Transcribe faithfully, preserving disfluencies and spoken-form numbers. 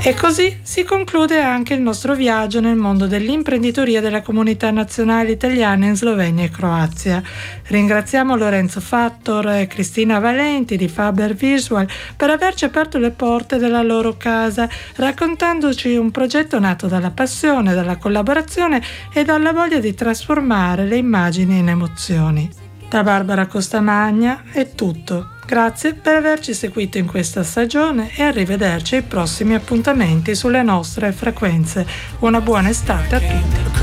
E così si conclude anche il nostro viaggio nel mondo dell'imprenditoria della comunità nazionale italiana in Slovenia e Croazia. Ringraziamo Lorenzo Fattor e Cristina Valenti di Faber Visual per averci aperto le porte della loro casa, raccontandoci un progetto nato dalla passione, dalla collaborazione e dalla voglia di trasformare le immagini in emozioni. Da Barbara Costamagna è tutto. Grazie per averci seguito in questa stagione e arrivederci ai prossimi appuntamenti sulle nostre frequenze. Una buona estate a tutti.